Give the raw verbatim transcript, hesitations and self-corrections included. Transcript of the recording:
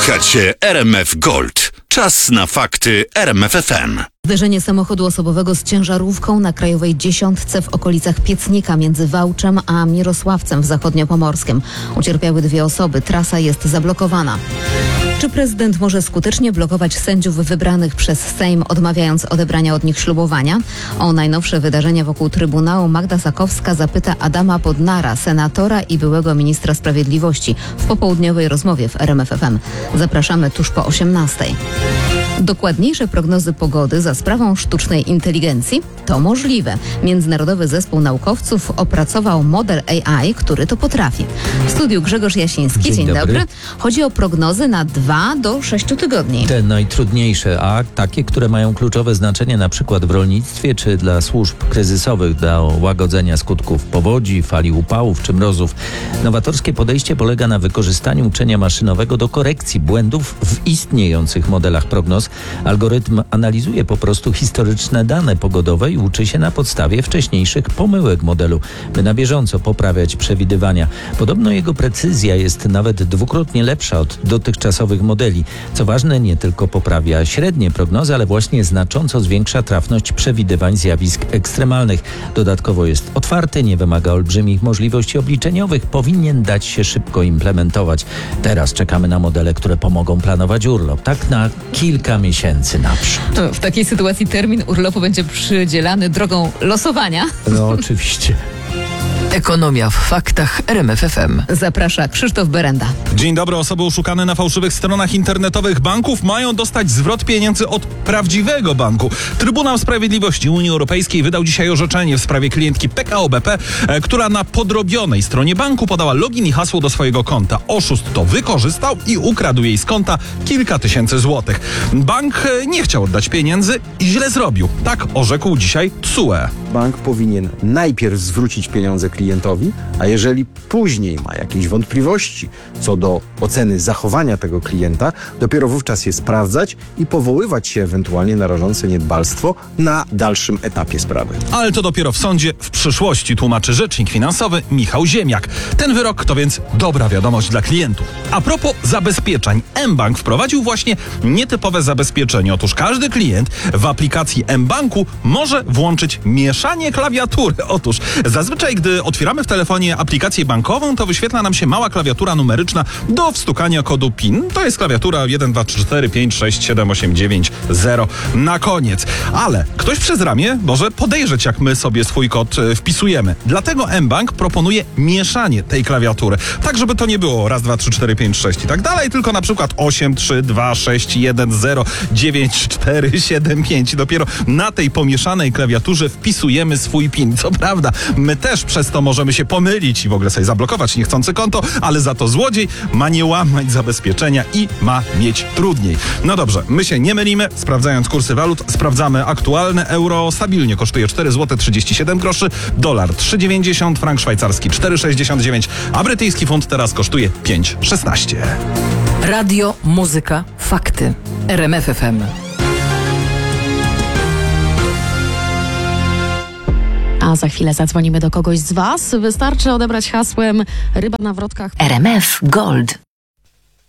Słuchacie R M F Gold. Czas na fakty R M F F M. Zderzenie samochodu osobowego z ciężarówką na Krajowej Dziesiątce w okolicach Piecnika między Wałczem a Mirosławcem w Zachodniopomorskiem. Ucierpiały dwie osoby. Trasa jest zablokowana. Czy prezydent może skutecznie blokować sędziów wybranych przez Sejm, odmawiając odebrania od nich ślubowania? O najnowsze wydarzenia wokół Trybunału Magda Sakowska zapyta Adama Bodnara, senatora i byłego ministra sprawiedliwości, w popołudniowej rozmowie w R M F F M. Zapraszamy tuż po osiemnastej. Dokładniejsze prognozy pogody za sprawą sztucznej inteligencji? To możliwe. Międzynarodowy zespół naukowców opracował model A I, który to potrafi. W studiu Grzegorz Jasiński. Dzień, Dzień dobry. dobry. Chodzi o prognozy na dwa do sześciu tygodni. Te najtrudniejsze, a takie, które mają kluczowe znaczenie na przykład w rolnictwie czy dla służb kryzysowych, dla łagodzenia skutków powodzi, fali upałów czy mrozów. Nowatorskie podejście polega na wykorzystaniu uczenia maszynowego do korekcji błędów w istniejących modelach prognoz. Algorytm analizuje po prostu historyczne dane pogodowe i uczy się na podstawie wcześniejszych pomyłek modelu, by na bieżąco poprawiać przewidywania. Podobno jego precyzja jest nawet dwukrotnie lepsza od dotychczasowych modeli. Co ważne, nie tylko poprawia średnie prognozy, ale właśnie znacząco zwiększa trafność przewidywań zjawisk ekstremalnych. Dodatkowo jest otwarty, nie wymaga olbrzymich możliwości obliczeniowych, powinien dać się szybko implementować. Teraz czekamy na modele, które pomogą planować urlop, tak na kilka miesięcy naprzód. To w takiej sytuacji termin urlopu będzie przydzielany drogą losowania. No oczywiście. Ekonomia w faktach R M F F M. Zaprasza Krzysztof Berenda. Dzień dobry. Osoby oszukane na fałszywych stronach internetowych banków mają dostać zwrot pieniędzy od prawdziwego banku. Trybunał Sprawiedliwości Unii Europejskiej wydał dzisiaj orzeczenie w sprawie klientki P K O B P, e, która na podrobionej stronie banku podała login i hasło do swojego konta. Oszust to wykorzystał i ukradł jej z konta kilka tysięcy złotych. Bank e, nie chciał oddać pieniędzy i źle zrobił. Tak orzekł dzisiaj T S U E. Bank powinien najpierw zwrócić pieniądze klientowi, a jeżeli później ma jakieś wątpliwości co do oceny zachowania tego klienta, dopiero wówczas je sprawdzać i powoływać się ewentualnie na rażące niedbalstwo na dalszym etapie sprawy. Ale to dopiero w sądzie w przyszłości, tłumaczy rzecznik finansowy Michał Ziemniak. Ten wyrok to więc dobra wiadomość dla klientów. A propos zabezpieczeń, mBank wprowadził właśnie nietypowe zabezpieczenie. Otóż każdy klient w aplikacji mBanku może włączyć mieszanie klawiatury. Otóż zazwyczaj, gdy otwieramy w telefonie aplikację bankową, to wyświetla nam się mała klawiatura numeryczna do wstukania kodu PIN. To jest klawiatura jeden, dwa, trzy, cztery, pięć, sześć, siedem, osiem, dziewięć, zero na koniec. Ale ktoś przez ramię może podejrzeć, jak my sobie swój kod e, wpisujemy. Dlatego mBank proponuje mieszanie tej klawiatury. Tak, żeby to nie było raz, dwa, trzy, cztery, pięć, sześć i tak dalej, tylko na przykład osiem, trzy, dwa, sześć, jeden, zero, dziewięć, cztery, siedem, pięć. I dopiero na tej pomieszanej klawiaturze wpisujemy swój PIN. Co prawda, my też przez to możemy się pomylić i w ogóle sobie zablokować niechcące konto, ale za to złodziej ma nie łamać zabezpieczenia i ma mieć trudniej. No dobrze, my się nie mylimy, sprawdzając kursy walut, sprawdzamy aktualne. Euro stabilnie kosztuje cztery złote trzydzieści siedem groszy, dolar trzy dziewięćdziesiąt, frank szwajcarski cztery sześćdziesiąt dziewięć, a brytyjski funt teraz kosztuje pięć szesnaście. Radio, muzyka, fakty. R M F F M. A za chwilę zadzwonimy do kogoś z Was. Wystarczy odebrać hasłem ryba na wrotkach. R M F Gold.